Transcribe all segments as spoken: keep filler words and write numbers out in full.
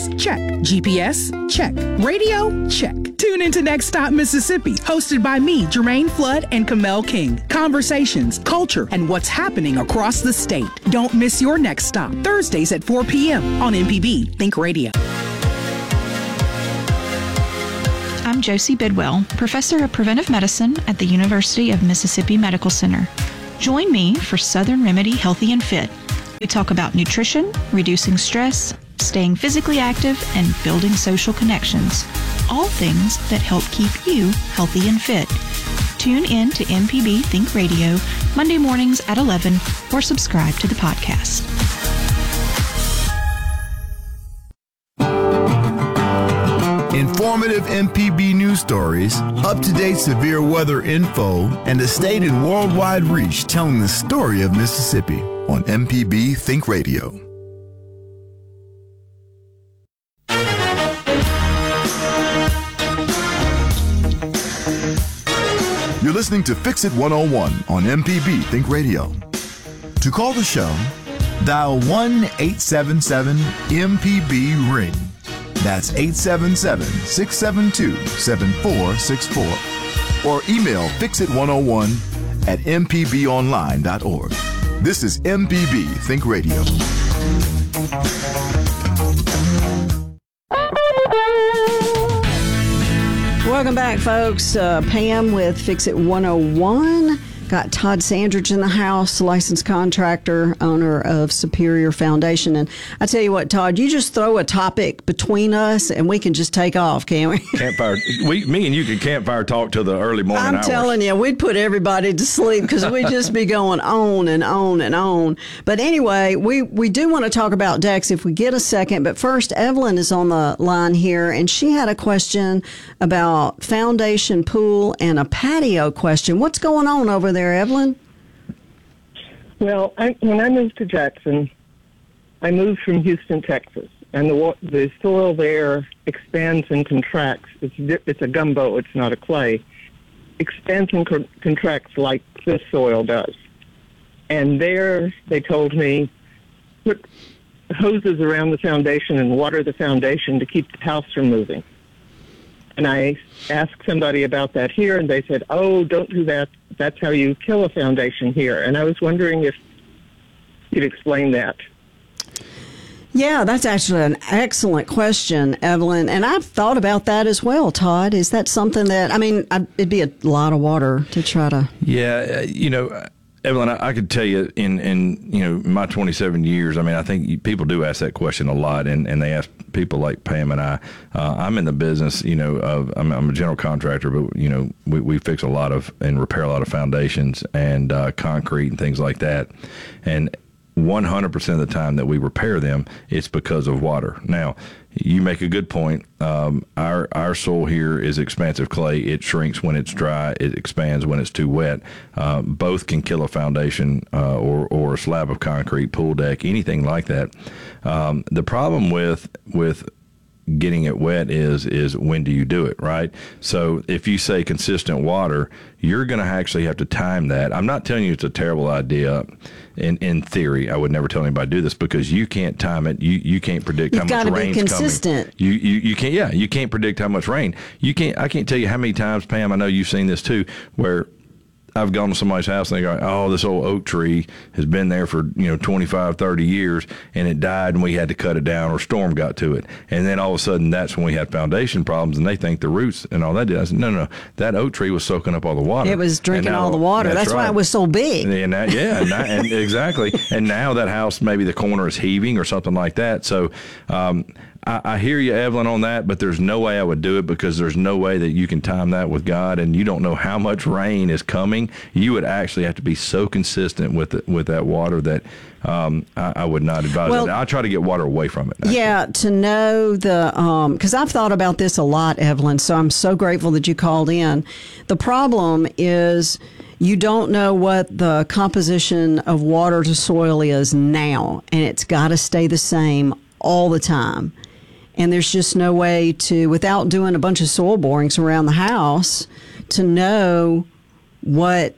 Check. G P S? Check. Radio? Check. Tune into Next Stop Mississippi, hosted by me, Jermaine Flood, and Kamel King. Conversations, culture, and what's happening across the state. Don't miss your next stop. Thursdays at four p.m. on M P B Think Radio. I'm Josie Bidwell, Professor of Preventive Medicine at the University of Mississippi Medical Center. Join me for Southern Remedy Healthy and Fit. We talk about nutrition, reducing stress, staying physically active, and building social connections. All things that help keep you healthy and fit. Tune in to M P B Think Radio Monday mornings at eleven or subscribe to the podcast. Informative M P B news stories, up-to-date severe weather info, and a state and worldwide reach telling the story of Mississippi on M P B Think Radio. You're listening to Fix It one oh one on M P B Think Radio. To call the show, dial one eight seven seven M P B ring. That's eight seven seven, six seven two, seven four six four. Or email fix it one oh one at m p b online dot org. This is M P B Think Radio. Welcome back, folks. Uh, Pam with Fix It one oh one. Got Todd Sandridge in the house, licensed contractor, owner of Superior Foundation. And I tell you what, Todd, you just throw a topic between us and we can just take off, can't we? Campfire. We, me and you can campfire talk till the early morning I'm hours. telling you, we'd put everybody to sleep because we'd just be going on and on and on. But anyway, we, we do want to talk about decks if we get a second. But first, Evelyn is on the line here, and she had a question about foundation, pool, and a patio question. What's going on over there? There, Evelyn? Well, I, when I moved to Jackson, I moved from Houston, Texas, and the the soil there expands and contracts. It's it's a gumbo. It's not a clay. Expands and co- contracts like this soil does. And there, they told me, put hoses around the foundation and water the foundation to keep the house from moving. And I asked somebody about that here, and they said, oh, don't do that. That's how you kill a foundation here. And I was wondering if you'd explain that. Yeah, that's actually an excellent question, Evelyn. And I've thought about that as well, Todd. Is that something that, I mean, I, it'd be a lot of water to try to... Yeah, you know... Evelyn, I, I could tell you in, in you know my twenty-seven years, I mean, I think you, people do ask that question a lot, and, and they ask people like Pam and I. Uh, I'm in the business, you know, of I'm, I'm a general contractor, but you know, we, we fix a lot of and repair a lot of foundations and uh, concrete and things like that, and one hundred percent of the time that we repair them, it's because of water. Now, you make a good point. Um, our our soil here is expansive clay. It shrinks when it's dry. It expands when it's too wet. Uh, both can kill a foundation uh, or or a slab of concrete, pool deck, anything like that. Um, the problem with with getting it wet is is when do you do it, right? So if you say consistent water, you're going to actually have to time that. I'm not telling you it's a terrible idea. In in theory, I would never tell anybody to do this because you can't time it. You you can't predict You've how much rain's be consistent. coming. You you you can't. Yeah, you can't predict how much rain. You can't. I can't tell you how many times, Pam. I know you've seen this too, where I've gone to somebody's house and they go, oh, this old oak tree has been there for, you know, twenty-five, thirty years and it died and we had to cut it down or storm got to it. And then all of a sudden that's when we had foundation problems and they think the roots and all that did. I said, no, no, that oak tree was soaking up all the water. It was drinking now, all the water. That's, that's right. Why it was so big. And that, yeah, and, that, and exactly. And now that house, maybe the corner is heaving or something like that. So, um, I, I hear you, Evelyn, on that, but there's no way I would do it because there's no way that you can time that with God, and you don't know how much rain is coming. You would actually have to be so consistent with it, with that water that um, I, I would not advise well, that. I try to get water away from it. Actually. Yeah, to know the um, because I've thought about this a lot, Evelyn. So I'm so grateful that you called in. The problem is you don't know what the composition of water to soil is now, and it's got to stay the same all the time. And there's just no way to, without doing a bunch of soil borings around the house, to know what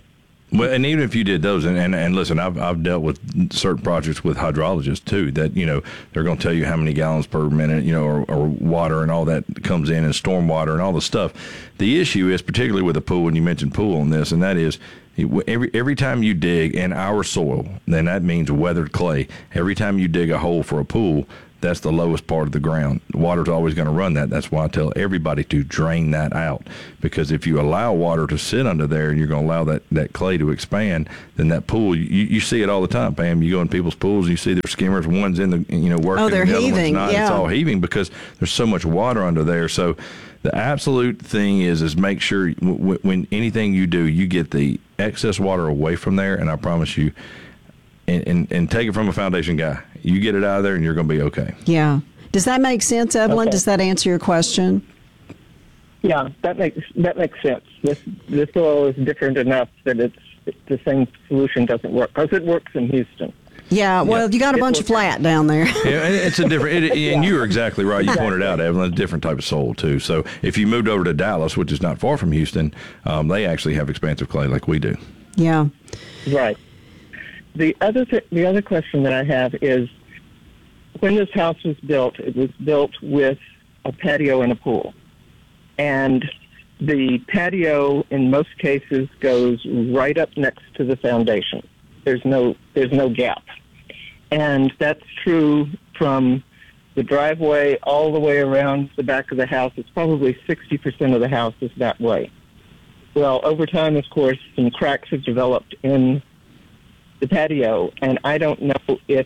Well, and even if you did those, and, and, and listen, I've I've dealt with certain projects with hydrologists too. That you know they're going to tell you how many gallons per minute, you know, or, or water and all that comes in, and storm water and all the stuff. The issue is particularly with a pool, and you mentioned pool on this, and that is every every time you dig in our soil, then that means weathered clay. Every time you dig a hole for a pool, that's the lowest part of the ground. Water's always going to run that. That's why I tell everybody to drain that out. Because if you allow water to sit under there and you're going to allow that, that clay to expand, then that pool, you, you see it all the time, Pam. You go in people's pools and you see their skimmers. One's in the, you know, working. Oh, they're the heaving. Other one's not. Yeah. It's all heaving because there's so much water under there. So the absolute thing is, is make sure w- w- when anything you do, you get the excess water away from there. And I promise you, and, and, and take it from a foundation guy. You get it out of there and you're going to be okay. Yeah. Does that make sense, Evelyn? Okay. Does that answer your question? Yeah, that makes that makes sense. This the soil is different enough that it's the same solution doesn't work because it works in Houston. Yeah, well, Yeah. you got a It bunch will- of flat down there. Yeah, and it's a different, it, and you were exactly right. You pointed out, Evelyn, a different type of soil too. So if you moved over to Dallas, which is not far from Houston, um, they actually have expansive clay like we do. Yeah. Right. The other th- the other question that I have is, when this house was built, it was built with a patio and a pool, and the patio in most cases goes right up next to the foundation. There's no there's no gap, and that's true from the driveway all the way around the back of the house. It's probably sixty percent of the house is that way. Well, over time, of course, some cracks have developed in the patio, and I don't know if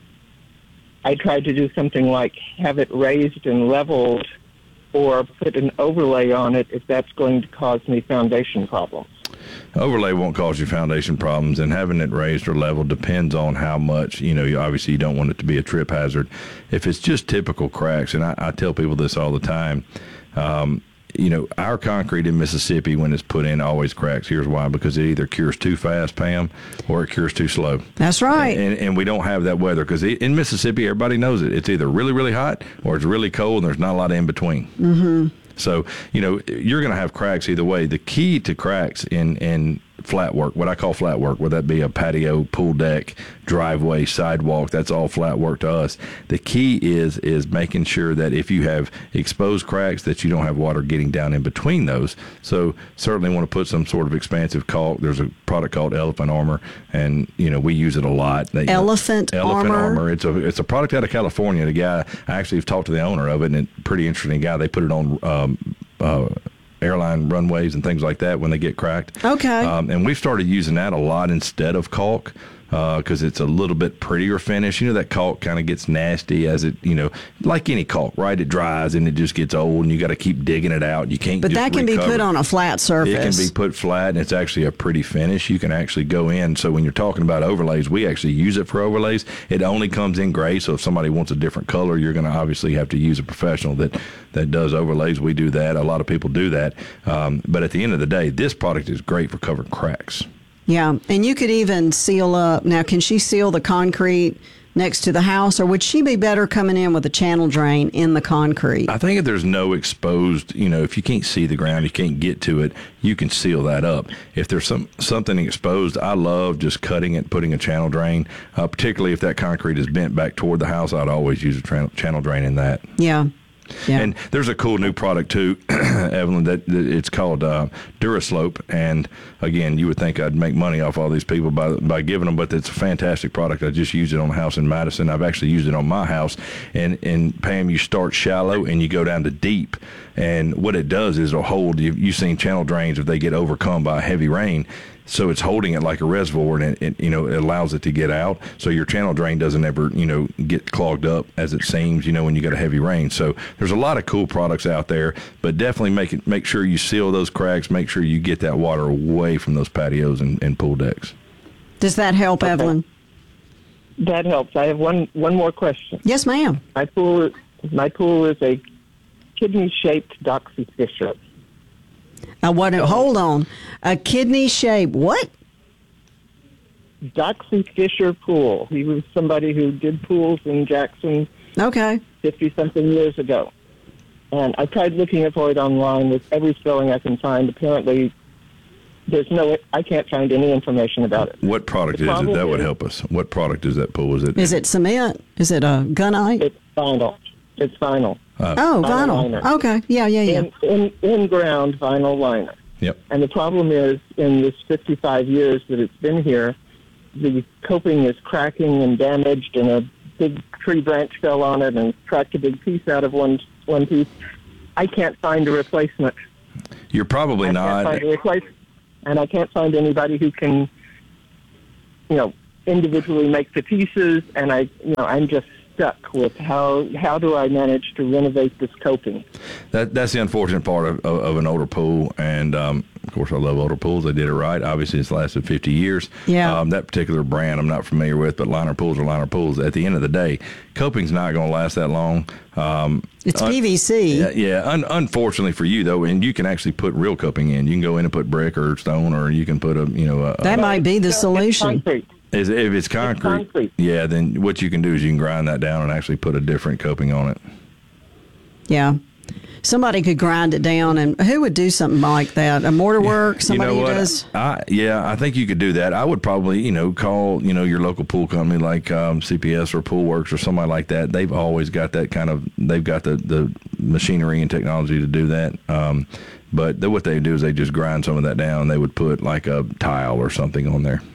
I tried to do something like have it raised and leveled or put an overlay on it, if that's going to cause me foundation problems. Overlay won't cause you foundation problems, and having it raised or leveled depends on how much, you know, you, obviously you don't want it to be a trip hazard. If it's just typical cracks, and I, I tell people this all the time, um, you know, our concrete in Mississippi, when it's put in, always cracks. Here's why: because it either cures too fast, Pam, or it cures too slow. That's right. And, and we don't have that weather because in Mississippi, everybody knows it. It's either really, really hot or it's really cold, and there's not a lot of in between. Mm-hmm. So, you know, you're going to have cracks either way. The key to cracks in, in flat work, what I call flat work, whether that be a patio, pool deck, driveway, sidewalk, that's all flat work to us. The key is is making sure that if you have exposed cracks, that you don't have water getting down in between those. So certainly want to put some sort of expansive caulk. There's a product called Elephant Armor, and, you know, we use it a lot. They, Elephant Elephant Armor? Armor. It's a it's a product out of California. The guy, I actually have talked to the owner of it, and it's a pretty interesting guy. They put it on um, uh, airline runways and things like that when they get cracked. Okay. Um, and we've started using that a lot instead of caulk because uh, it's a little bit prettier finish. You know, that caulk kind of gets nasty as it, you know, like any caulk, right? It dries and it just gets old, and you got to keep digging it out. You can't But just that can recover. be put on a flat surface. It can be put flat, and it's actually a pretty finish. You can actually go in. So when you're talking about overlays, we actually use it for overlays. It only comes in gray, so if somebody wants a different color, you're going to obviously have to use a professional that, that does overlays. We do that. A lot of people do that. Um, but at the end of the day, this product is great for covering cracks. Yeah, and you could even seal up. Now, can she seal the concrete next to the house, or would she be better coming in with a channel drain in the concrete? I think if there's no exposed, you know, if you can't see the ground, you can't get to it, you can seal that up. If there's some something exposed, I love just cutting it, putting a channel drain, uh, particularly if that concrete is bent back toward the house. I'd always use a tra- channel drain in that. Yeah. Yeah. And there's a cool new product too, Evelyn, that, that it's called uh, Duraslope. And again, you would think I'd make money off all these people by by giving them, but it's a fantastic product. I just used it on a house in Madison. I've actually used it on my house. And, and Pam, you start shallow and you go down to deep. And what it does is it'll hold, you, you've seen channel drains if they get overcome by heavy rain. So it's holding it like a reservoir, and it, it, you know, it allows it to get out. So your channel drain doesn't ever, you know, get clogged up as it seems, you know, when you get a heavy rain. So there's a lot of cool products out there, but definitely make it, make sure you seal those cracks. Make sure you get that water away from those patios and, and pool decks. Does that help, Okay. Evelyn? That helps. I have one one more question. Yes, ma'am. My pool, my pool is a kidney-shaped Doxy Fisher. I want to hold on. A kidney shape. What? Doxy Fisher pool. He was somebody who did pools in Jackson Okay. fifty-something years ago. And I tried looking for it online with every spelling I can find. Apparently, there's no, I can't find any information about it. What product The is it problem that would is- help us? What product is that pool? Is it? Is it cement? Is it a gunite? It's vinyl. It's vinyl. Oh, vinyl vinyl. liner. Okay. Yeah, yeah, yeah. In, in, in-ground vinyl liner. Yep. And the problem is, in this fifty-five years that it's been here, the coping is cracking and damaged, and a big tree branch fell on it and cracked a big piece out of one one piece. I can't find a replacement. You're probably I not. can't find a replacement, and I can't find anybody who can, you know, individually make the pieces. And I, you know, I'm just stuck with how how do I manage to renovate this coping? That that's the unfortunate part of, of, of an older pool, and um, of course I love older pools. They did it right. Obviously, it's lasted fifty years. Yeah. Um, that particular brand I'm not familiar with, but liner pools are liner pools. At the end of the day, coping's not going to last that long. Um, It's un- P V C. Yeah, yeah. Un- unfortunately for you though, and you can actually put real coping in. You can go in and put brick or stone, or you can put a you know a, That a, might be the It's solution. concrete. is if it's concrete, concrete. yeah, then what you can do is you can grind that down and actually put a different coping on it. Yeah. Somebody could grind it down, and who would do something like that? A mortar work? Somebody you know who what? does? I, yeah, I think you could do that. I would probably, you know, call, you know, your local pool company like um, C P S or Pool Works or somebody like that. They've always got that kind of, they've got the, the machinery and technology to do that. Um, but the, what they do is they just grind some of that down. They would put like a tile or something on there.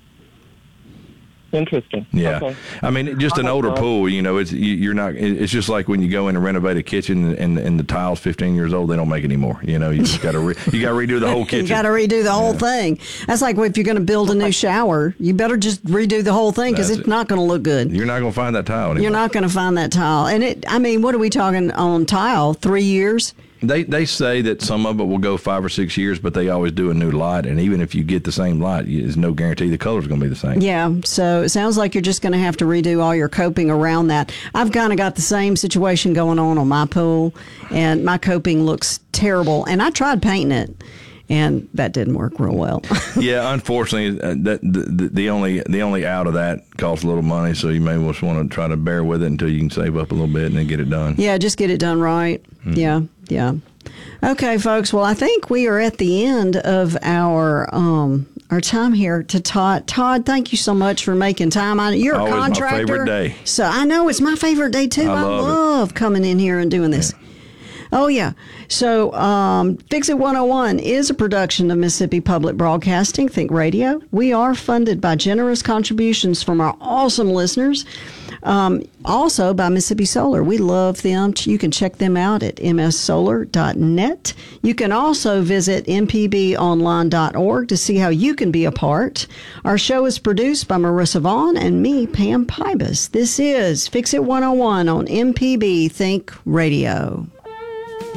Interesting. Yeah, Okay. I mean, just an Oh, older God. pool. You know, it's you, you're not. it- It's just like when you go in and renovate a kitchen, and, and the tiles fifteen years old, they don't make anymore. You know, you just got to re, you got to redo the whole kitchen. You got to redo the whole thing. That's like if you're going to build a new shower, you better just redo the whole thing because That's it's it. not going to look good. You're not going to find that tile anymore. You're not going to find that tile. And it, I mean, what are we talking on tile? Three years? They they say that some of it will go five or six years, but they always do a new lot, and even if you get the same lot, you- there's no guarantee the color's going to be the same. Yeah. So it sounds like you're just going to have to redo all your coping around that. I've kind of got the same situation going on on my pool, and my coping looks terrible. And I tried painting it, and that didn't work real well. Yeah, unfortunately, uh, that the, the, the only the only out of that costs a little money, so you may just want to try to bear with it until you can save up a little bit and then get it done. Yeah, just get it done right. Mm-hmm. Yeah, yeah. Okay, folks. Well, I think we are at the end of our um our time here to Todd. Todd, thank you so much for making time. I, you're Always a my contractor. favorite day. So I know it's my favorite day too. I I, love it. love coming in here and doing this. Oh, yeah. So um, Fix It one oh one is a production of Mississippi Public Broadcasting, Think Radio. We are funded by generous contributions from our awesome listeners. Um, also by Mississippi Solar. We love them. You can check them out at m s solar dot net. You can also visit m p b online dot org to see how you can be a part. Our show is produced by Marissa Vaughn and me, Pam Pybus. This is Fix It one oh one on M P B Think Radio.